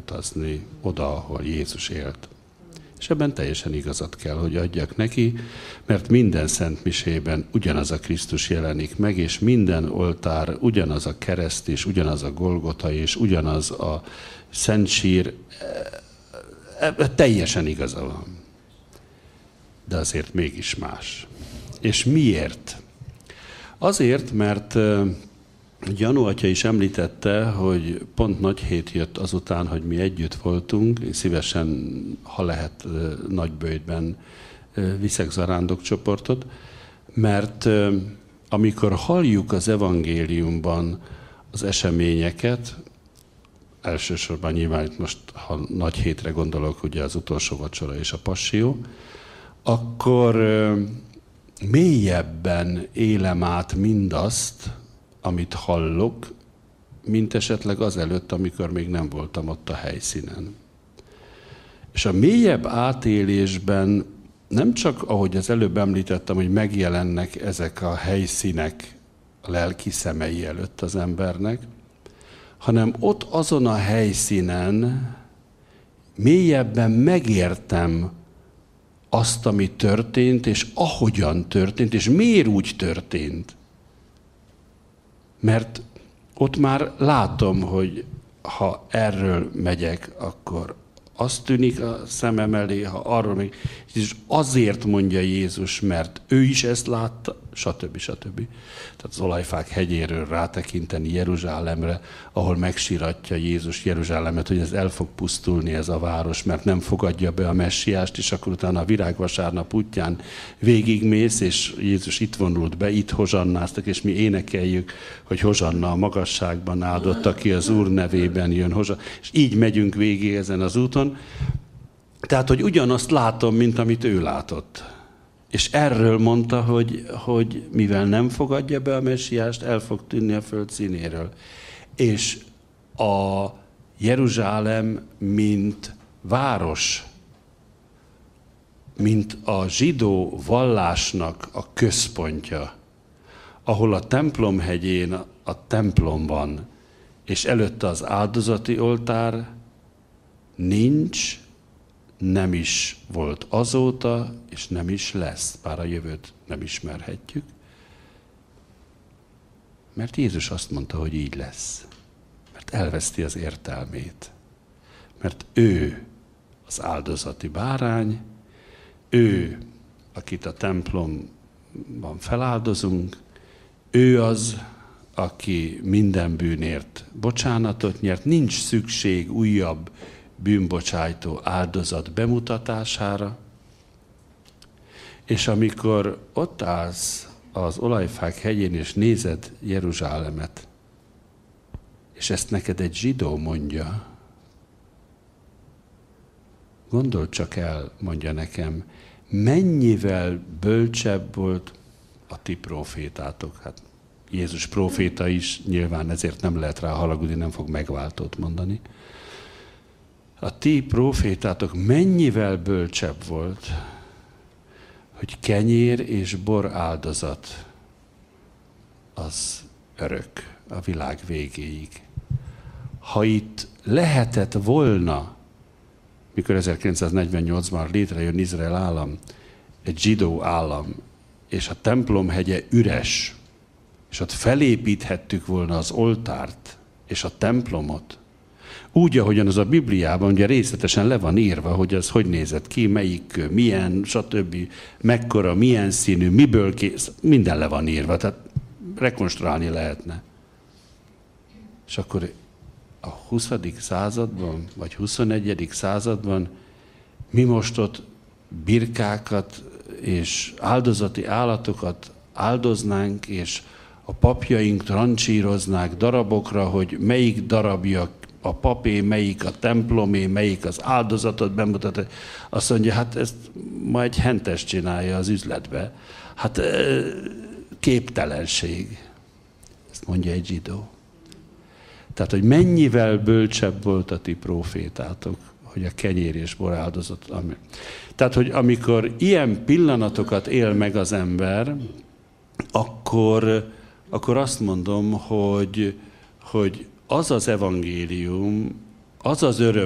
elutazni oda, ahol Jézus élt. És ebben teljesen igazat kell, hogy adjak neki, mert minden szentmisében ugyanaz a Krisztus jelenik meg, és minden oltár ugyanaz a kereszt, és ugyanaz a Golgota, és ugyanaz a szentsír. Teljesen igaza van. De azért mégis más. És miért? Azért, mert Janu atya is említette, hogy pont Nagyhét jött azután, hogy mi együtt voltunk. Én szívesen, ha lehet, Nagyböjtben viszek zarándokcsoportot, mert amikor halljuk az evangéliumban az eseményeket, elsősorban nyilván itt most, ha Nagyhétre gondolok, ugye az utolsó vacsora és a passió, akkor mélyebben élem át mindazt, amit hallok, mint esetleg azelőtt, amikor még nem voltam ott a helyszínen. És a mélyebb átélésben nem csak, ahogy az előbb említettem, hogy megjelennek ezek a helyszínek a lelki szemei előtt az embernek, hanem ott azon a helyszínen mélyebben megértem azt, ami történt, és ahogyan történt, és miért úgy történt. Mert ott már látom, hogy ha erről megyek, akkor az tűnik a szemem elé, ha arról még... És azért mondja Jézus, mert ő is ezt látta, stb. Tehát az Olajfák hegyéről rátekinteni Jeruzsálemre, ahol megsíratja Jézus Jeruzsálemet, hogy ez el fog pusztulni ez a város, mert nem fogadja be a messiást, és akkor utána a virágvasárnap útján végigmész, és Jézus itt vonult be, itt hozsannáztak, és mi énekeljük, hogy hozsanna a magasságban áldott, aki az Úr nevében jön, hozsanna. És így megyünk végig ezen az úton. Tehát, hogy ugyanazt látom, mint amit ő látott. És erről mondta, hogy mivel nem fogadja be a messiást, el fog tűnni a föld színéről. És a Jeruzsálem, mint város, mint a zsidó vallásnak a központja, ahol a templomhegyén a templom van, és előtte az áldozati oltár nincs, nem is volt azóta, és nem is lesz, bár a jövőt nem ismerhetjük. Mert Jézus azt mondta, hogy így lesz. Mert elveszti az értelmét. Mert ő az áldozati bárány, ő, akit a templomban feláldozunk, ő az, aki minden bűnért bocsánatot nyert, nincs szükség újabb bűnbocsájtó áldozat bemutatására, és amikor ott állsz az Olajfák hegyén, és nézed Jeruzsálemet, és ezt neked egy zsidó mondja, gondold csak el, mondja nekem, mennyivel bölcsebb volt a ti prófétátok. Hát Jézus próféta is, nyilván ezért nem lehet rá haragudni, nem fog megváltót mondani. A ti prófétátok mennyivel bölcsebb volt, hogy kenyér és bor áldozat az örök a világ végéig. Ha itt lehetett volna, mikor 1948-ban létrejön Izrael állam, egy zsidó állam, és a templomhegye üres, és ott felépíthettük volna az oltárt és a templomot, úgy, ahogyan az a Bibliában ugye részletesen le van írva, hogy az hogy nézett ki, melyik, milyen, stb., mekkora, milyen színű, miből kész, minden le van írva, tehát rekonstruálni lehetne. És akkor a 20. században, vagy 21. században mi most ott birkákat és áldozati állatokat áldoznánk, és a papjaink trancsíroznák darabokra, hogy melyik darabja a papé, melyik a templomé, melyik az áldozatot bemutat. Azt mondja, hát ezt ma egy hentes csinálja az üzletbe. Hát képtelenség. Ezt mondja egy zsidó. Tehát, hogy mennyivel bölcsebb volt a ti prófétátok, hogy a kenyér és bor áldozat. Tehát, hogy amikor ilyen pillanatokat él meg az ember, akkor azt mondom, hogy az az evangélium, az az öröm,